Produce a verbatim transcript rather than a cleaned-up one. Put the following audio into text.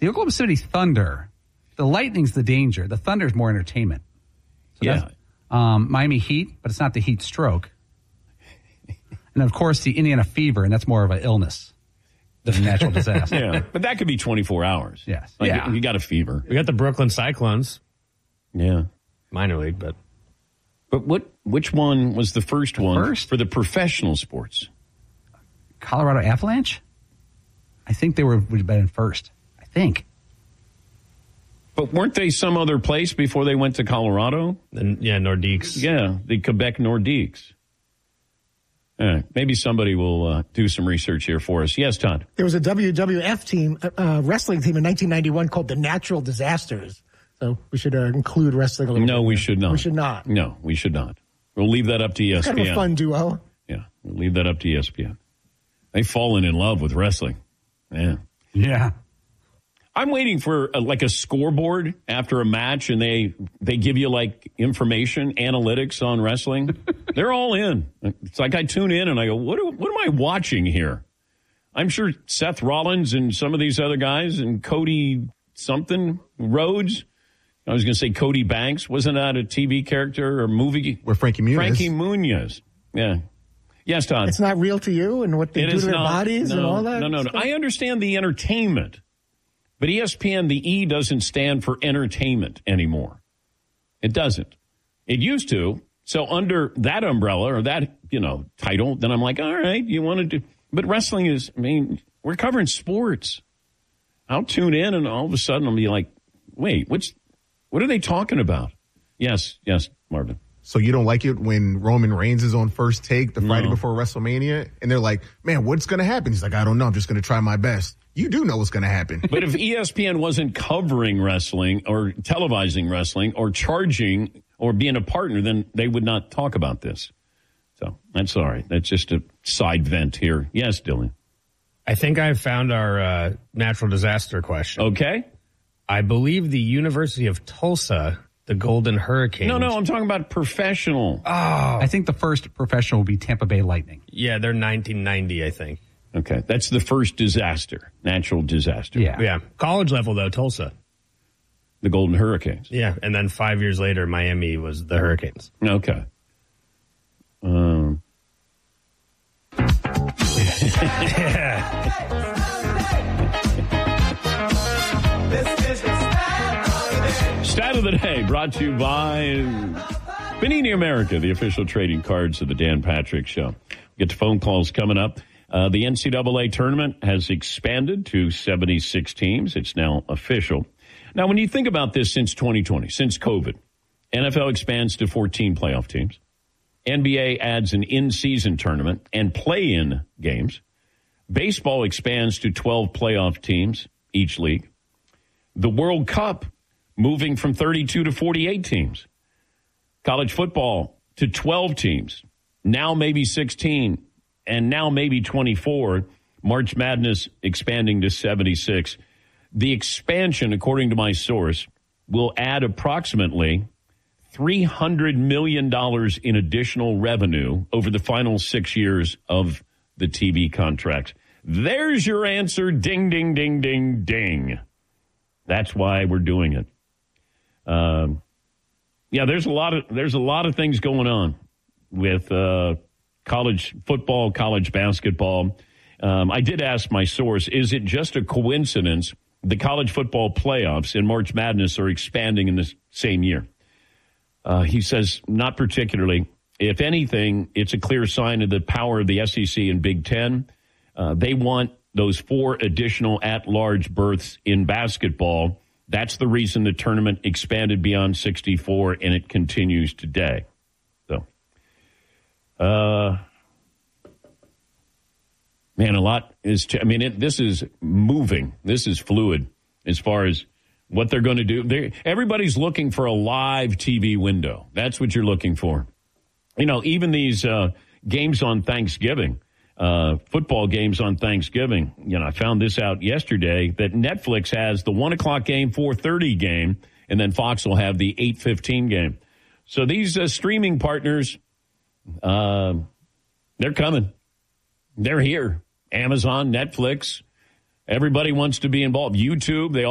the Oklahoma City Thunder, the Lightning's the danger. The Thunder's more entertainment. So yeah. Um, Miami Heat, but it's not the heat stroke. And, of course, the Indiana Fever, and that's more of an illness than a natural disaster. Yeah, but that could be twenty-four hours. Yes. Like, yeah. You got a fever. We got the Brooklyn Cyclones. Yeah. Minor league, but. But what? Which one was the first the one first? for the professional sports? Colorado Avalanche? I think they were would have been first. I think. But weren't they some other place before they went to Colorado? And, yeah, Nordiques. Yeah, the Quebec Nordiques. Uh, maybe somebody will uh, do some research here for us. Yes, Todd. There was a W W F team, uh, wrestling team in nineteen ninety-one called the Natural Disasters. So we should uh, include wrestling a little No, bit we there. should not. We should not. No, we should not. We'll leave that up to E S P N. Kind of a fun duo. Yeah, we'll leave that up to E S P N. They've fallen in love with wrestling. Yeah. Yeah. I'm waiting for a, like a scoreboard after a match, and they they give you like information, analytics on wrestling. They're all in. It's like I tune in and I go, what do, what am I watching here? I'm sure Seth Rollins and some of these other guys and Cody something Rhodes. I was going to say Cody Banks. Wasn't that a T V character or movie? Where Frankie Muniz. Frankie Muniz. Yeah. Yes, Todd. It's not real to you and what they It do is to their not, bodies no, and all that? No, no, no. stuff? I understand the entertainment. But E S P N, the E doesn't stand for entertainment anymore. It doesn't. It used to. So under that umbrella or that, you know, title, then I'm like, all right, you want to do. But wrestling is, I mean, we're covering sports. I'll tune in and all of a sudden I'll be like, wait, what's, what are they talking about? Yes, yes, Marvin. So you don't like it when Roman Reigns is on First Take the Friday No. before WrestleMania, and they're like, man, what's going to happen? He's like, I don't know. I'm just going to try my best. You do know what's going to happen. But if E S P N wasn't covering wrestling or televising wrestling or charging or being a partner, then they would not talk about this. So that's all right. That's just a side vent here. Yes, Dylan. I think I've found our uh, natural disaster question. Okay. I believe the University of Tulsa, the Golden Hurricanes. No, no, I'm talking about professional. Oh. I think the first professional will be Tampa Bay Lightning. Yeah, they're nineteen ninety, I think. Okay. That's the first disaster, natural disaster. Yeah. Yeah. College level, though, Tulsa. The Golden Hurricanes. Yeah, and then five years later, Miami was the Hurricanes. Okay. Um. Stat of the day brought to you by Panini America, the official trading cards of the Dan Patrick Show. We'll get to phone calls coming up. Uh, the N C double A tournament has expanded to seventy-six teams. It's now official. Now, when you think about this since twenty twenty, since COVID, N F L expands to fourteen playoff teams. N B A adds an in-season tournament and play-in games. Baseball expands to twelve playoff teams, each league. The World Cup moving from thirty-two to forty-eight teams. College football to twelve teams. Now maybe sixteen. And now maybe twenty-four, March Madness expanding to seventy-six. The expansion, according to my source, will add approximately three hundred million dollars in additional revenue over the final six years of the T V contracts. There's your answer. Ding, ding, ding, ding, ding. That's why we're doing it. Um, yeah, there's a lot of there's a lot of things going on with uh college football, college basketball. Um, I did ask my source, is it just a coincidence the college football playoffs and March Madness are expanding in the same year? Uh, he says, not particularly. If anything, it's a clear sign of the power of the S E C and Big Ten. Uh, they want those four additional at-large berths in basketball. That's the reason the tournament expanded beyond sixty-four, and it continues today. Uh, man, a lot is, ch- I mean, it, this is moving. This is fluid as far as what they're going to do. They're, everybody's looking for a live T V window. That's what you're looking for. You know, even these uh, games on Thanksgiving, uh, football games on Thanksgiving. You know, I found this out yesterday that Netflix has the one o'clock game, four thirty game, and then Fox will have the eight fifteen game. So these uh, streaming partners, Uh, they're coming. They're here. Amazon, Netflix. Everybody wants to be involved. YouTube, they all